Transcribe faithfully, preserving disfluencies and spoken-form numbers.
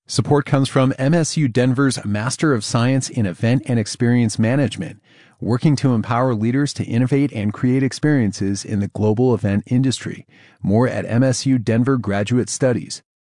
Support comes from M S U Denver's Master of Science in Event and Experience Management, working to empower leaders to innovate and create experiences in the global event industry. More at M S U Denver Graduate Studies.